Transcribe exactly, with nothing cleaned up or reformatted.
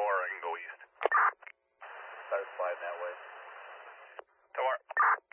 Tomorrow I can go east. Start sliding that way. Tomorrow.